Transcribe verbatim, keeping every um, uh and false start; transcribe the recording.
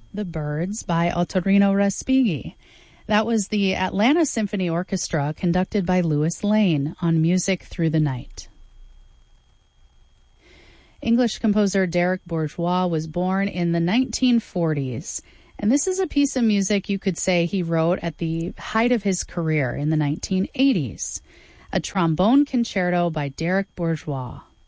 The Birds by Ottorino Respighi. That was the Atlanta Symphony Orchestra conducted by Louis Lane on Music Through the Night. English composer Derek Bourgeois was born in the nineteen forties, and this is a piece of music you could say he wrote at the height of his career in the nineteen eighties. A trombone concerto by Derek Bourgeois.